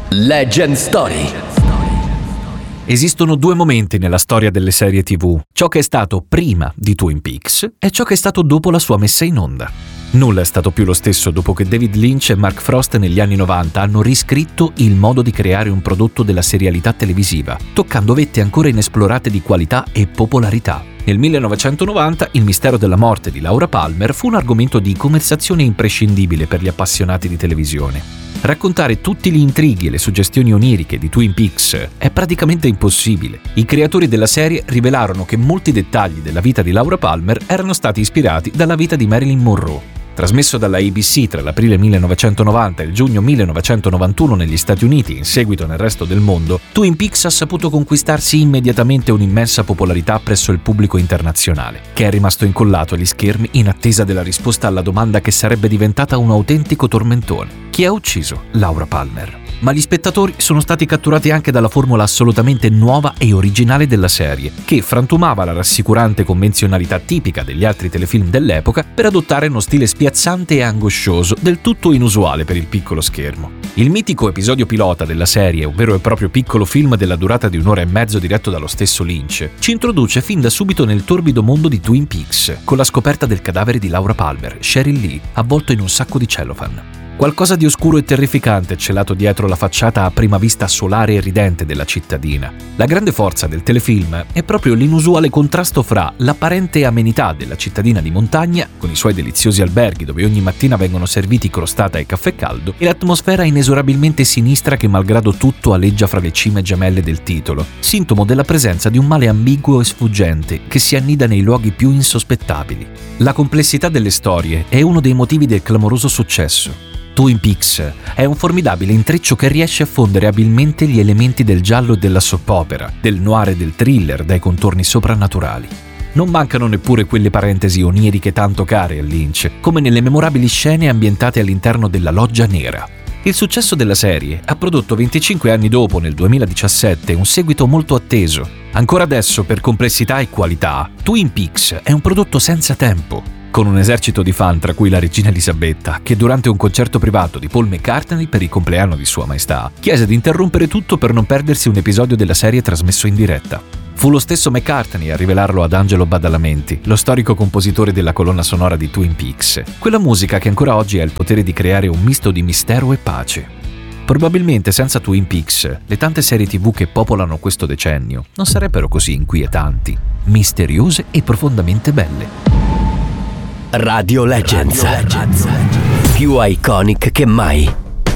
Legend Story. Esistono due momenti nella storia delle serie TV: ciò che è stato prima di Twin Peaks e ciò che è stato dopo la sua messa in onda. Nulla è stato più lo stesso dopo che David Lynch e Mark Frost negli anni 90 hanno riscritto il modo di creare un prodotto della serialità televisiva, toccando vette ancora inesplorate di qualità e popolarità. Nel 1990 il mistero della morte di Laura Palmer fu un argomento di conversazione imprescindibile per gli appassionati di televisione. Raccontare tutti gli intrighi e le suggestioni oniriche di Twin Peaks è praticamente impossibile. I creatori della serie rivelarono che molti dettagli della vita di Laura Palmer erano stati ispirati dalla vita di Marilyn Monroe. Trasmesso dalla ABC tra l'aprile 1990 e il giugno 1991 negli Stati Uniti e in seguito nel resto del mondo, Twin Peaks ha saputo conquistarsi immediatamente un'immensa popolarità presso il pubblico internazionale, che è rimasto incollato agli schermi in attesa della risposta alla domanda che sarebbe diventata un autentico tormentone: chi ha ucciso Laura Palmer? Ma gli spettatori sono stati catturati anche dalla formula assolutamente nuova e originale della serie, che frantumava la rassicurante convenzionalità tipica degli altri telefilm dell'epoca per adottare uno stile spiazzante e angoscioso del tutto inusuale per il piccolo schermo. Il mitico episodio pilota della serie, un vero e proprio piccolo film della durata di 1 ora e mezzo diretto dallo stesso Lynch, ci introduce fin da subito nel torbido mondo di Twin Peaks, con la scoperta del cadavere di Laura Palmer, Cheryl Lee, avvolto in un sacco di cellophane. Qualcosa di oscuro e terrificante è celato dietro la facciata a prima vista solare e ridente della cittadina. La grande forza del telefilm è proprio l'inusuale contrasto fra l'apparente amenità della cittadina di montagna, con i suoi deliziosi alberghi dove ogni mattina vengono serviti crostata e caffè caldo, e l'atmosfera inesorabilmente sinistra che malgrado tutto aleggia fra le cime gemelle del titolo, sintomo della presenza di un male ambiguo e sfuggente che si annida nei luoghi più insospettabili. La complessità delle storie è uno dei motivi del clamoroso successo. Twin Peaks è un formidabile intreccio che riesce a fondere abilmente gli elementi del giallo e della soap opera, del noir e del thriller dai contorni soprannaturali. Non mancano neppure quelle parentesi oniriche tanto care a Lynch, come nelle memorabili scene ambientate all'interno della Loggia Nera. Il successo della serie ha prodotto 25 anni dopo, nel 2017, un seguito molto atteso. Ancora adesso, per complessità e qualità, Twin Peaks è un prodotto senza tempo, con un esercito di fan tra cui la regina Elisabetta, che durante un concerto privato di Paul McCartney per il compleanno di Sua Maestà chiese di interrompere tutto per non perdersi un episodio della serie trasmesso in diretta. Fu lo stesso McCartney a rivelarlo ad Angelo Badalamenti, lo storico compositore della colonna sonora di Twin Peaks, quella musica che ancora oggi ha il potere di creare un misto di mistero e pace. Probabilmente senza Twin Peaks, le tante serie TV che popolano questo decennio non sarebbero così inquietanti, misteriose e profondamente belle. Radio Legends. Più iconic che mai.